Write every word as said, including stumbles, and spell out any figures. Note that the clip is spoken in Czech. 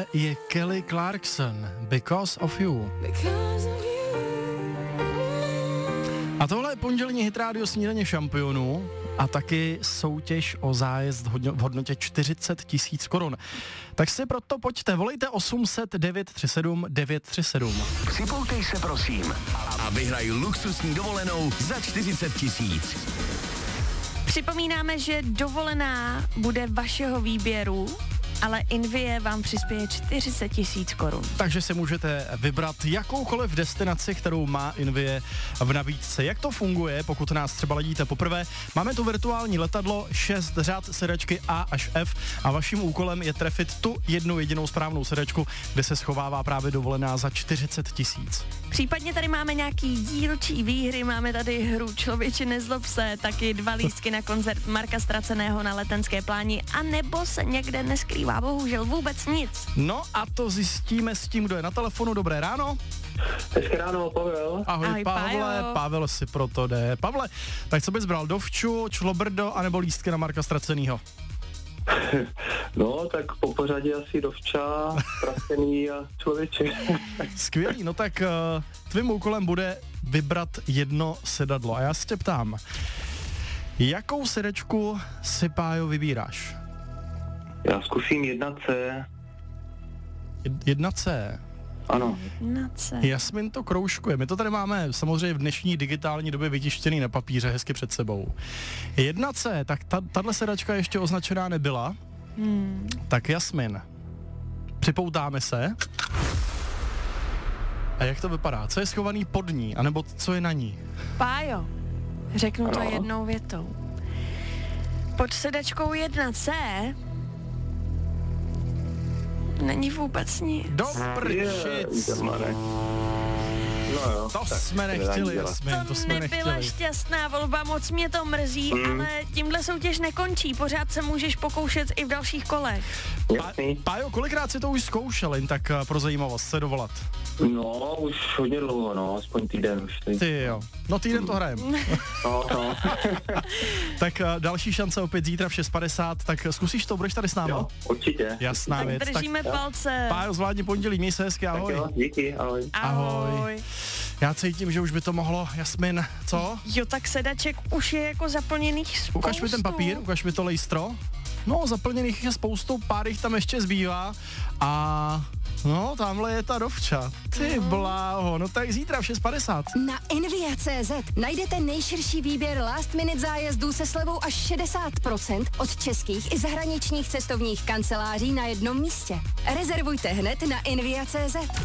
Tohle je Kelly Clarkson, Because of You. A tohle je pondělní hit rádio Snídaně šampionů a taky soutěž o zájezd v hodnotě čtyřicet tisíc korun. Tak si proto pojďte, volejte osm set devět tři sedm devět tři sedm. Připoutej se prosím a vyhraj luxusní dovolenou za čtyřicet tisíc. Připomínáme, že dovolená bude vašeho výběru, ale Invie vám přispěje čtyřicet tisíc korun. Takže si můžete vybrat jakoukoliv destinaci, kterou má Invie v nabídce. Jak to funguje, pokud nás třeba ledíte poprvé? Máme tu virtuální letadlo, šest řad sedačky A až F a vaším úkolem je trefit tu jednu jedinou správnou sedačku, kde se schovává právě dovolená za čtyřicet tisíc. Případně tady máme nějaký dílčí výhry, máme tady hru Člověče nezlob se, taky dva lístky na koncert Marka Straceného na Letenské pláni, a nebo se někde neskrývá bohužel vůbec nic. No a to zjistíme s tím, kdo je na telefonu. Dobré ráno. Hezké ráno, Pavel. Ahoj, Ahoj Pavle, Pajo. Pavel si proto jde. Pavle, tak co bys bral, Dovču, Člobrdo anebo lístky na Marka Stracenýho? No, tak po pořadě asi Dovča, Stracený a Člověče. Skvělý, no tak uh, tvým úkolem bude vybrat jedno sedadlo a já se tě ptám, jakou sedačku si, Pájo, vybíráš? Já zkusím jedna C. Jed- Jedna C. Ano. Na C. Jasmin to kroužkuje. My to tady máme samozřejmě v dnešní digitální době vytištěný na papíře hezky před sebou. Jedna C, tak ta, tahle sedačka ještě označená nebyla. Hmm. Tak Jasmin, připoutáme se. A jak to vypadá? Co je schovaný pod ní, anebo co je na ní? Pájo, řeknu to Ano. jednou větou. Pod sedačkou jedna C není vůbec nic. Do Je, prčic! Germane. No jo. To tak jsme se nedá nechtěli, nic dělat. Jasmin, to To jsme nebyla nechtěli. šťastná volba, moc mě to mrzí, Mm. ale tímhle soutěž nekončí, pořád se můžeš pokoušet i v dalších kolech. Jasný. Pájo, kolikrát si to už zkoušel, jen tak eh, pro zajímavost se dovolat? No, už hodně dlouho, no, aspoň týden už. Teď. Ty jo, no týden to hrajem. No, no. Tak uh, další šance opět zítra v šest padesát, tak zkusíš to, budeš tady s náma? Jo, určitě. Jasná Tak věc. držíme palce. Tak Pájo, zvládni pondělí, měj se hezky, Tak ahoj. jo, díky, ahoj. Ahoj. Ahoj. Já cítím, že už by to mohlo, Jasmin, co? Jo, tak sedaček už je jako zaplněných spoustu. Ukaž mi ten papír, ukaž mi to lejstro. No, zaplněných je spoustu, pár jich tam ještě zbývá a no, tamhle je ta Dovča. Ty bláho, no tak zítra v šest padesát. Na Envia tečka cé zet najdete nejširší výběr last minute zájezdů se slevou až šedesát procent od českých i zahraničních cestovních kanceláří na jednom místě. Rezervujte hned na Envia tečka cé zet.